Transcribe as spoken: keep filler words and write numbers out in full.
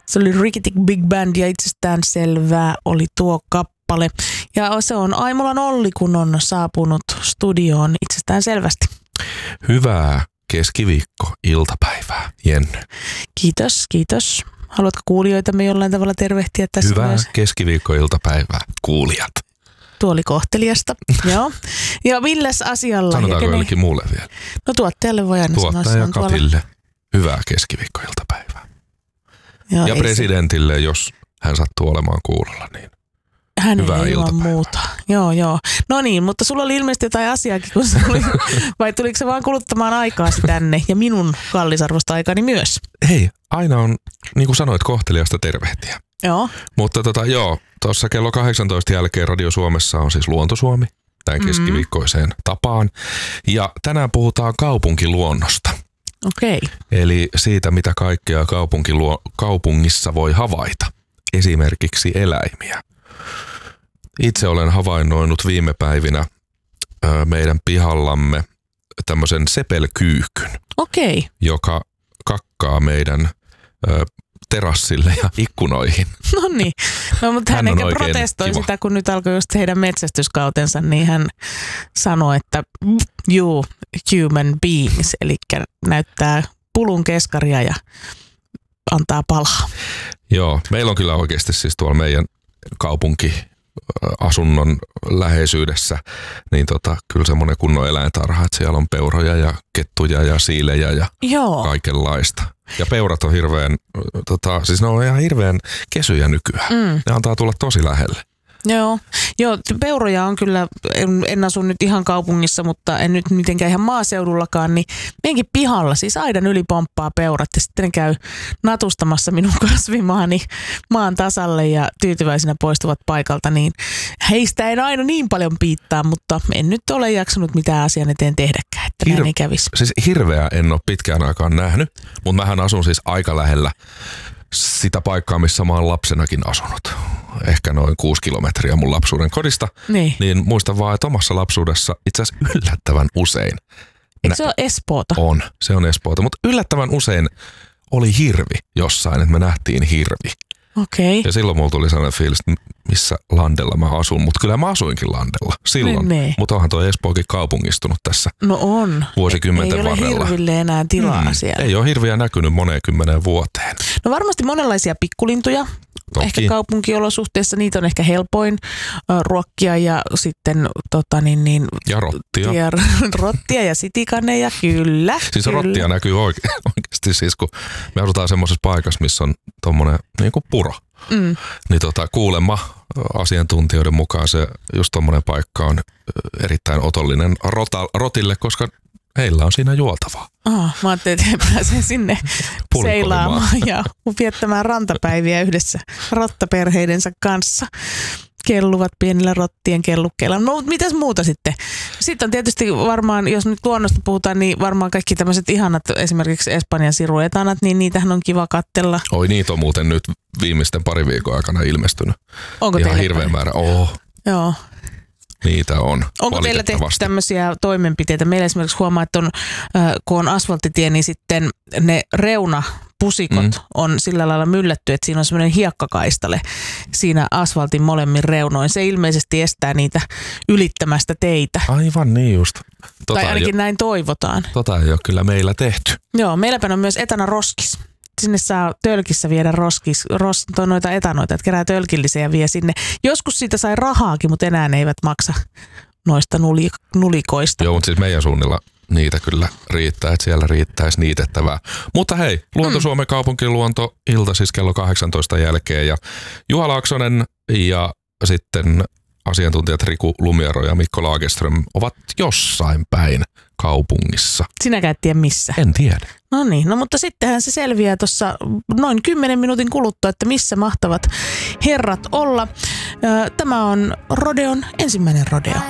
Se oli Rikitik Big Band ja itsestään selvää oli tuo kappale. Ja se on Aimolan Olli, kun on saapunut studioon itsestään selvästi. Hyvää keskiviikko-iltapäivää, Jenny. Kiitos, kiitos. Haluatko kuulijoitamme jollain tavalla tervehtiä tässä Hyvää myös? keskiviikko-iltapäivää, kuulijat. Tuo oli kohteliasta, joo. Ja milläs asialla? Sanotaanko kenen... jollekin muulle vielä? No tuottajalle voi aina Tuottaja sanoa. Tuottaja Katille tuolla... hyvää keskiviikko-iltapäivää. Joo, ja presidentille, se... jos hän sattuu olemaan kuulolla, niin hänelle hyvää ilman iltapäivää. muuta. Joo, joo. No niin, mutta sulla oli ilmeisesti jotain asiaakin, kun se oli, vai tuliko se vaan kuluttamaan aikaasi tänne ja minun kallisarvosta aikani myös? Hei, aina on, niin kuin sanoit, kohteliasta tervehtiä. Joo. Mutta tota, joo, tuossa kello kahdeksantoista jälkeen Radio Suomessa on siis Luontosuomi, tämän keskiviikkoiseen tapaan. Ja tänään puhutaan kaupunkiluonnosta. Okei. Okay. Eli siitä, mitä kaikkea kaupunkiluo, kaupungissa voi havaita. Esimerkiksi eläimiä. Itse olen havainnoinut viime päivinä ö, meidän pihallamme tämmöisen sepelkyykyn, Okei. Okay. joka kakkaa meidän ö, terassille ja ikkunoihin. No niin. No mutta hän, hän eikä protestoi kiva. Sitä, kun nyt alkoi just heidän metsästyskautensa, niin hän sanoi, että you human beings, eli näyttää pulun keskaria ja antaa palaa. Joo, meillä on kyllä oikeasti siis tuolla meidän kaupunkiasunnon läheisyydessä, niin tota, kyllä semmoinen kunnon eläintarha, että siellä on peuroja ja kettuja ja siilejä ja Joo. kaikenlaista. Ja peurat on hirveän, tota, siis ne on ihan hirveän kesyjä nykyään. Mm. Ne antaa tulla tosi lähelle. Joo, Joo peuroja on kyllä, en, en asu nyt ihan kaupungissa, mutta en nyt mitenkään ihan maaseudullakaan, niin meidänkin pihalla siis aidan yli pomppaa peurat ja sitten ne käy natustamassa minun kasvimaani maan tasalle ja tyytyväisinä poistuvat paikalta, niin heistä en aina niin paljon piittaa, mutta en nyt ole jaksanut mitään asian eteen tehdäkään, että Hir- näin ei kävisi. Siis hirveä en ole pitkään aikaan nähnyt, mutta mähän asun siis aika lähellä sitä paikkaa, missä mä oon lapsenakin asunut. Ehkä noin kuusi kilometriä mun lapsuuden kodista. Niin. Niin muistan vaan, että omassa lapsuudessa itse asiassa yllättävän usein. Eikö se ole Espoota? On, se on Espoota. Mutta yllättävän usein oli hirvi jossain, että me nähtiin hirvi. Okei. Ja silloin mulla tuli sellainen fiilis, että missä landella mä asun. Mutta kyllä mä asuinkin landella silloin. Ne, ne. Mutta onhan tuo Espookin kaupungistunut tässä no on. vuosikymmenten varrella. Ei ole hirville enää tilaa mm, siellä. Ei ole hirviä näkynyt moneen kymmeneen vuoteen. No varmasti monenlaisia pikkulintuja. Toki. Ehkä kaupunkiolosuhteissa niitä on ehkä helpoin äh, ruokkia ja sitten tota niin, niin ja rottia. Ja, rottia ja sitikaneja, kyllä. Siis kyllä. Rottia näkyy oike- oikeasti siis, kun me asutaan semmoisessa paikassa, missä on tommonen niin kuin puro. Mm. Niin tota, kuulemma asiantuntijoiden mukaan se just tommonen paikka on erittäin otollinen rota, rotille, koska heillä on siinä juotavaa. Oh, mä ajattelin, että he pääsee sinne seilaamaan ja viettämään rantapäiviä yhdessä rottaperheidensä kanssa. Kelluvat pienillä rottien kellukkeilla. No mutta mitäs muuta sitten? Sitten on tietysti varmaan, jos nyt luonnosta puhutaan, niin varmaan kaikki tämmöiset ihanat, esimerkiksi Espanjan siruetanat, niin niitähän on kiva katsella. Oi, niitä on muuten nyt viimeisten pari viikon aikana ilmestynyt. Onko ihan hirveä määrä. Oh. Joo. Niitä on. Onko teillä tehty tämmöisiä toimenpiteitä? Meillä esimerkiksi huomaa, että on, äh, kun on asfalttitie, niin sitten ne reunapusikot mm. on sillä lailla myllätty, että siinä on semmoinen hiekkakaistale siinä asfaltin molemmin reunoin. Se ilmeisesti estää niitä ylittämästä teitä. Aivan niin just. Tota tai ainakin jo, näin toivotaan. Tota ei ole kyllä meillä tehty. Joo, meilläpä on myös etana roskis. Sinne saa tölkissä viedä roskis, ros, noita etanoita, että kerää tölkillisiä ja vie sinne. Joskus siitä sai rahaakin, mutta enää ne eivät maksa noista nuli, nulikoista. Joo, mutta siis meidän suunnilla niitä kyllä riittää, että siellä riittäisi niitettävää. Mutta hei, Luonto-Suomen mm. kaupunkiluonto ilta siis kello kahdeksantoista jälkeen ja Juha Laaksonen ja sitten asiantuntijat Riku Lumiero ja Mikko Lagerström ovat jossain päin kaupungissa. Sinäkään et tiedä missä? En tiedä. No niin, no mutta sittenhän se selviää tuossa noin kymmenen minuutin kuluttua, että missä mahtavat herrat olla. Tämä on Rodeon ensimmäinen rodeo.